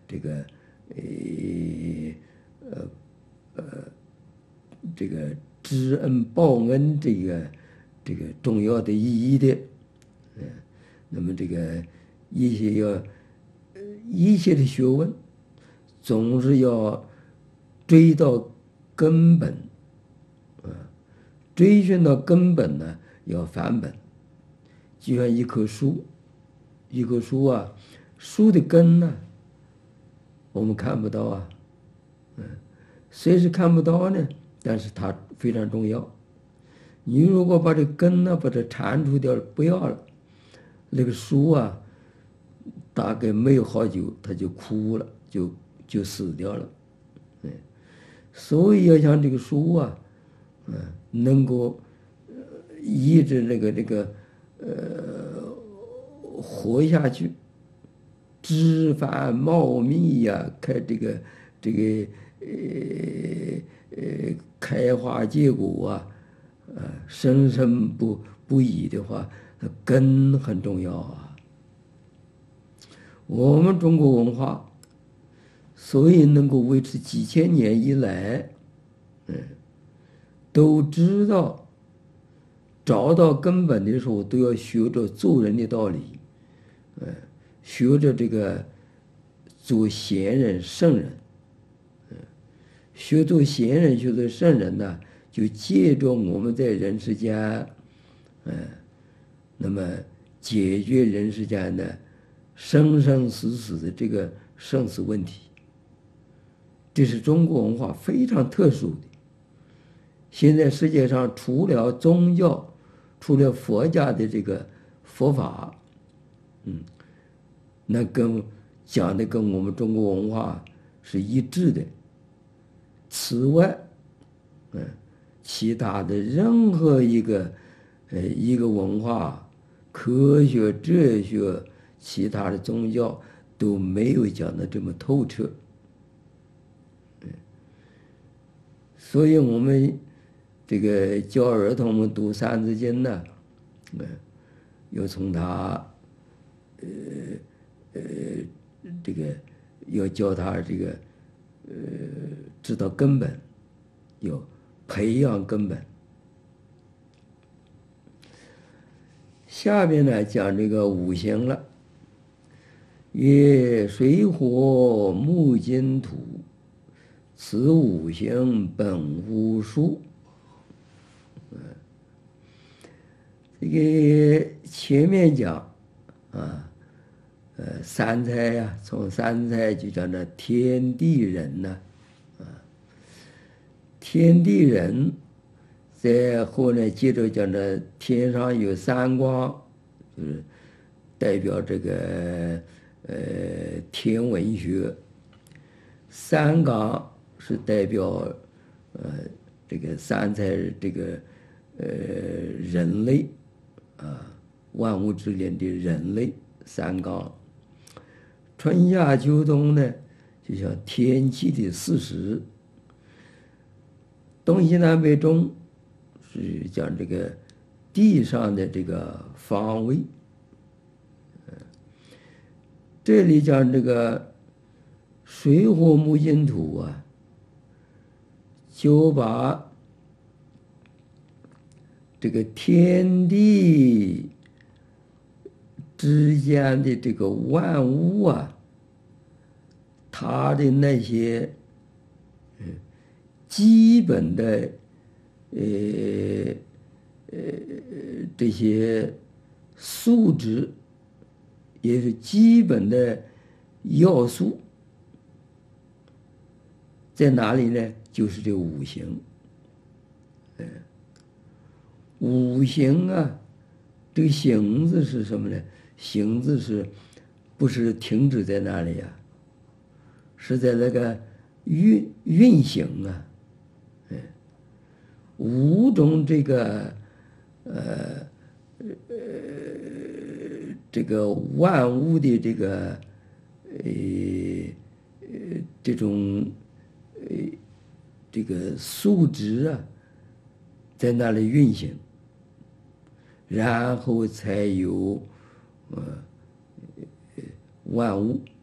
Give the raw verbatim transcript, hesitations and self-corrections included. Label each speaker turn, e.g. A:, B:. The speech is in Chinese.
A: 这个呃呃呃这个知恩报恩这个这个重要的意义的。嗯，那么这个一些要一切的学问，总是要追到根本，啊，追寻到根本呢，要返本。就像一棵树，一棵树啊，树的根呢，我们看不到啊，嗯，虽是看不到呢，但是它非常重要。你如果把这根呢，把它铲除掉了，不要了，那个树啊，大概没有好久，它就枯了，就就死掉了。嗯，所以要像这个树啊，嗯，能够一直那个那个呃活下去，枝繁茂密呀、啊，开这个这个呃呃开花结果啊，呃生生不不已的话，根很重要啊。我们中国文化，所以能够维持几千年以来，嗯，都知道找到根本的时候，都要学着做人的道理，嗯，学着这个做贤人圣人，嗯，学做贤人，学做圣人呢，就借着我们在人世间，嗯，那么解决人世间的生生死死的这个生死问题。这是中国文化非常特殊的。现在世界上除了宗教，除了佛家的这个佛法，嗯，那跟讲的跟我们中国文化是一致的。此外，嗯，其他的任何一个呃一个文化、科学、哲学、其他的宗教都没有讲的这么透彻。所以我们这个教儿童们读《三字经》呢，嗯，要从他，呃呃，这个要教他这个，呃，知道根本，要培养根本。下面呢讲这个五行了，曰水火木金土。此五行本乎数。嗯，这个前面讲啊，呃，三才呀、啊，从三才就讲那天地人呢，啊，天地人，在后来接着讲的天上有三光，就是代表这个呃天文学，三纲。是代表，呃，这个三才这个，呃，人类，啊，万物之灵的人类三纲。春夏秋冬呢，就像天气的四时。东西南北中是讲这个地上的这个方位。这里讲这个水火木金土啊。就把这个天地之间的这个万物啊，它的那些嗯基本的呃呃这些素质，也是基本的要素，在哪里呢？就是这五行。嗯，五行啊，这个行字是什么呢？行字是不是停止在那里呀、啊？是在那个运运行啊。嗯，五种这个呃呃这个万物的这个呃呃这种呃。这个数值啊，在那里运行，然后才有呃万物。